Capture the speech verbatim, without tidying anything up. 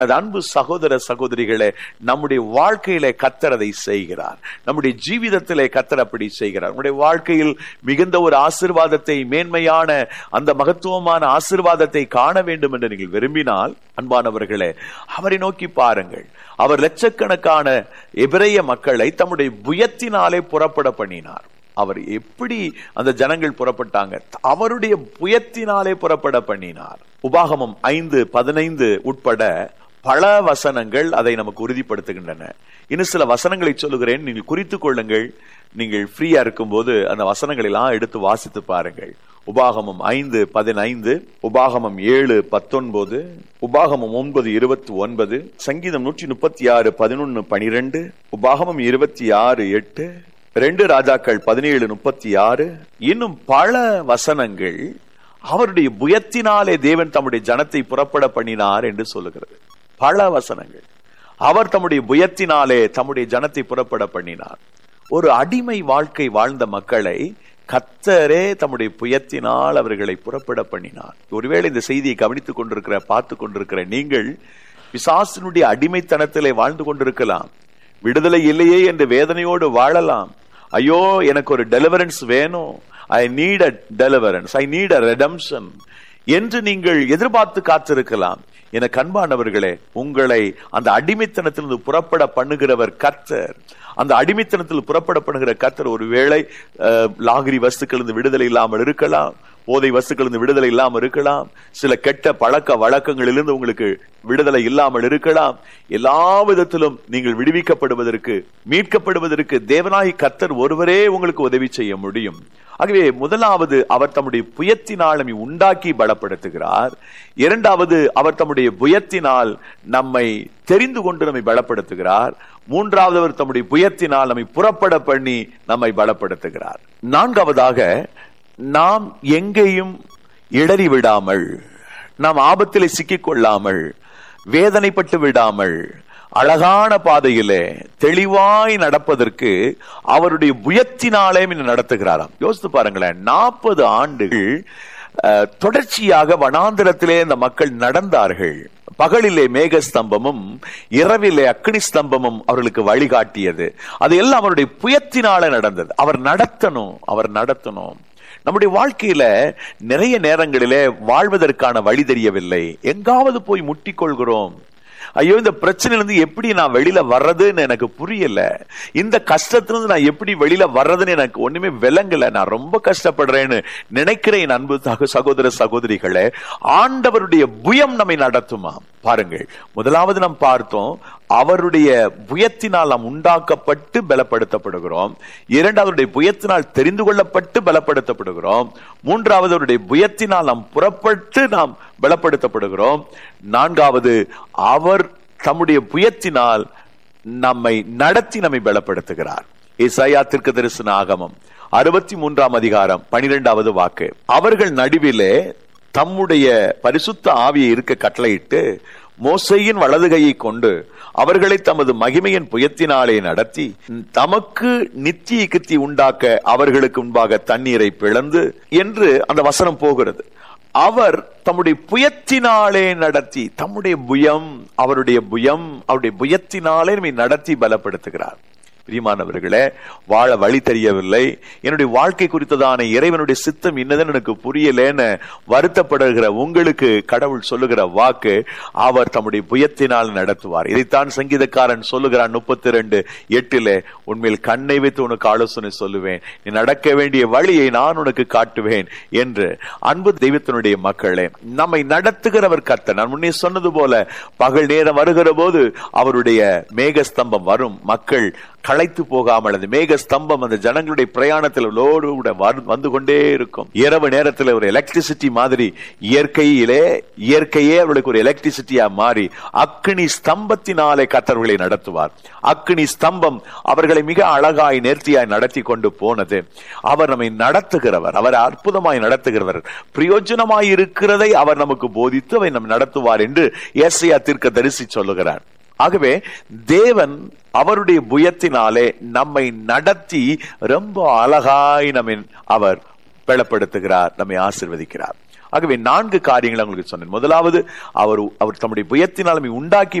அன்பு சகோதர சகோதரிகளே, நம்முடைய வாழ்க்கையிலே கர்த்தர் அதை செய்கிறார். நம்முடைய ஜீவிதத்திலே கர்த்தர் அப்படி செய்கிறார். நம்முடைய வாழ்க்கையில் மிகுந்த ஒரு ஆசீர்வாதத்தை, மேன்மையான அந்த மகத்துவமான ஆசீர்வாதத்தை காண வேண்டும் என்று நீங்கள் விரும்பினால், அன்பானவர்களே, அவரை நோக்கி பாருங்கள். அவர் லட்சக்கணக்கான எபிரேய மக்களை தம்முடைய புயத்தினாலே புறப்பட பண்ணினார். அவர் எப்படி அந்த ஜனங்கள் புறப்பட்டாங்க? அவருடைய புயத்தினாலே புறப்பட பண்ணினார். உபாகமம் ஐந்து பதினைந்து உட்பட பல வசனங்கள் அதை நமக்கு உறுதிப்படுத்துகின்றன. இன்னும் சில வசனங்களை சொல்லுகிறேன், நீங்கள் குறித்துக் கொள்ளுங்கள். நீங்கள் ஃப்ரீயா இருக்கும் போது அந்த வசனங்களை எல்லாம் எடுத்து வாசித்து பாருங்கள். உபாகமம் ஐந்து பதினைந்து, உபாகமம் ஏழு பத்தொன்பது, உபாகமம் ஒன்பது இருபத்தி ஒன்பது, சங்கீதம் நூற்றி முப்பத்தி ஆறு பதினொன்னு பனிரெண்டு, உபாகமம் இருபத்தி ஆறு எட்டு, ரெண்டு ராஜாக்கள் பதினேழு முப்பத்தி ஆறு, இன்னும் பல வசனங்கள் அவருடைய புயத்தினாலே தேவன் தம்முடைய ஜனத்தை புறப்பட பண்ணினார் என்று சொல்லுகிறது. பல வசனங்கள். அவர் தம்முடைய புயத்தினாலே தம்முடைய ஜனத்தை புறப்பட பண்ணினார். ஒரு அடிமை வாழ்க்கை வாழ்ந்த மக்களை கர்த்தரே தம்முடைய புயத்தினால் அவர்களை புறப்பட பண்ணினார். ஒருவேளை இந்த செய்தியை கவனித்துக் கொண்டிருக்கிற, பார்த்து கொண்டிருக்கிற நீங்கள் பிசாசினுடைய அடிமைத்தனத்திலே வாழ்ந்து கொண்டிருக்கலாம். விடுதலை இல்லையே என்று வேதனையோடு வாழலாம். ஐயோ, எனக்கு ஒரு டெலிவரன்ஸ் வேணும், I need a deliverance, I need a redemption என்று நீங்கள் எதிர்பார்த்து காத்திருக்கலாம். எனக்கு அன்பானவர்களே, உங்களை அந்த அடிமைத்தனத்திலிருந்து புறப்பட பண்ணுகிறவர் கர்த்தர். அந்த அடிமைத்தனத்தில் புறப்பட பண்ணுகிற கர்த்தர் ஒருவேளை லாகிரி வஸ்துக்களிலிருந்து விடுதலை இல்லாமல் இருக்கலாம், போதை வஸ்துக்களிலிருந்து விடுதலை இல்லாமல் இருக்கலாம், சில கெட்ட பழக்க வழக்கங்களிலிருந்து உங்களுக்கு விடுதலை இல்லாமல் இருக்கலாம். எல்லா விதத்திலும் நீங்கள் விடுவிக்கப்படுவதற்கு, மீட்கப்படுவதற்கு தேவனாய் கர்த்தர் ஒருவரே உங்களுக்கு உதவி செய்ய முடியும். ஆகவே முதலாவது, அவர் தம்முடைய புயத்தினால் நம்மை உண்டாக்கி பலப்படுத்துகிறார். இரண்டாவது, அவர் தம்முடைய புயத்தினால் நம்மை தெரிந்து கொண்டு நம்மை பலப்படுத்துகிறார். மூன்றாவது, அவர் தம்முடைய புயத்தினால் நம்மை புறப்பட பண்ணி நம்மை பலப்படுத்துகிறார். நான்காவதாக, நாம் எங்கேயும் இடறி விடாமல், நாம் ஆபத்திலே சிக்கிக் கொள்ளாமல், வேதனைப்பட்டு விடாமல், அழகான பாதையிலே தெளிவாய் நடப்பதற்கு அவருடைய புயத்தினாலே நடத்துகிறாராம். யோசித்து பாருங்களேன், நாற்பது ஆண்டுகள் தொடர்ச்சியாக வனாந்திரத்திலே இந்த மக்கள் நடந்தார்கள். பகலிலே மேகஸ்தம்பமும் இரவிலே அக்னி ஸ்தம்பமும் அவர்களுக்கு வழிகாட்டியது. அது எல்லாம் அவருடைய புயத்தினால நடந்தது. அவர் நடத்தணும், அவர் நடத்தணும். நம்முடைய வாழ்க்கையில நிறைய நேரங்களிலே வாழ்வதற்கான வழி தெரியவில்லை. எங்காவது போய் முட்டிக்கொள்கிறோம். ஐயோ, இந்த பிரச்சனையிலிருந்து எப்படி நான் வெளியில வர்றதுன்னு எனக்கு புரியல, இந்த கஷ்டத்திலிருந்து நான் எப்படி வெளியில வர்றதுன்னு எனக்கு ஒண்ணுமே விளங்கல, நான் ரொம்ப கஷ்டப்படுறேன்னு நினைக்கிறேன். அன்பு சகோதர சகோதரிகளே, ஆண்டவருடைய புயம் நம்மை நடத்துமா? பாருங்கள், முதலாவது நாம் பார்த்தோம், அவருடைய புயத்தினால் நாம் உண்டாக்கப்பட்டு பலப்படுத்தப்படுகிறோம். இரண்டாவது, புயத்தினால் தெரிந்து கொள்ளப்பட்டு பலப்படுத்தப்படுகிறோம். மூன்றாவது, அவருடைய புயத்தினால் நாம் புறப்பட்டு நாம் பலப்படுத்தப்படுகிறோம். நான்காவது, அவர் தம்முடைய புயத்தினால் நம்மை நடத்தி நம்மை பலப்படுத்துகிறார். ஏசாயா தீர்க்கதரிசன ஆகமம் அறுபத்தி மூன்றாம் அதிகாரம் பனிரெண்டாவது வாக்கு, அவர்கள் நடுவிலே தம்முடைய பரிசுத்த ஆவியை இருக்க கட்டளையிட்டு மோசேயின் வலது கையை கொண்டு அவர்களை தமது மகிமையின் புயத்தினாலே நடத்தி தமக்கு நித்திய கீர்த்தி உண்டாக்க அவர்களுக்கு முன்பாக தண்ணீரை பிளந்து என்று அந்த வசனம் போகிறது. அவர் தம்முடைய புயத்தினாலே நடத்தி, தம்முடைய புயம், அவருடைய புயம், அவருடைய புயத்தினாலே நம்மை நடத்தி பலப்படுத்துகிறார். பிரியமானவர்களே, வாழ வழி தெரியவில்லை, என்னுடைய வாழ்க்கை குறித்ததான இறைவனுடைய சித்தம் என்னதுன்னு எனக்கு புரியலேன்னு வருத்தப்படுகிற உங்களுக்கு கடவுள் சொல்லுகிற வாக்கு, அவர் தம்முடைய புயத்தினால் நடத்துவார். இதைத்தான் சங்கீதக்காரன் சொல்லுகிறான் முப்பத்தி ரெண்டு எட்டிலே, உண்மையில் கண்ணை வைத்து உனக்கு ஆலோசனை சொல்லுவேன், நீ நடக்க வேண்டிய வழியை நான் உனக்கு காட்டுவேன் என்று. அன்பு தெய்வத்தினுடைய மக்களே, நம்மை நடத்துகிறவர் கர்த்தர். நான் முன்னே சொன்னது போல, பகல் நேரம் வருகிற போது அவருடைய மேகஸ்தம்பம் வரும், மக்கள் களைத்து போகாமல் அந்த மேக ஸ்தம்பம் அந்த ஜனங்களுடைய பிரயாணத்தில் வந்து கொண்டே இருக்கும். இரவு நேரத்தில் ஒரு எலக்ட்ரிசிட்டி மாதிரி இயற்கையிலே இயற்கையே அவர்களுக்கு ஒரு எலக்ட்ரிசிட்டியா மாறி அக்னி ஸ்தம்பத்தினாலே கர்த்தர்களை நடத்துவார். அக்னி ஸ்தம்பம் அவர்களை மிக அழகாய் நேர்த்தியாய் நடத்தி கொண்டு போனது. அவர் நம்மை நடத்துகிறவர், அவர் அற்புதமாய் நடத்துகிறவர். பிரயோஜனமாய் இருக்கிறதை அவர் நமக்கு போதித்து அவை நம் நடத்துவார் என்று ஏசாயா தீர்க்கதரிசி சொல்லுகிறார். ஆகவே தேவன் அவருடைய புயத்தினாலே நம்மை நடத்தி ரொம்ப அழகாய் நம்மை அவர் பலப்படுத்துகிறார், நம்மை ஆசீர்வதிக்கிறார். ஆகவே நான்கு காரியங்களை உங்களுக்கு சொன்னேன். முதலாவது, அவர் அவர் தம்முடைய புயத்தினால் உண்டாக்கி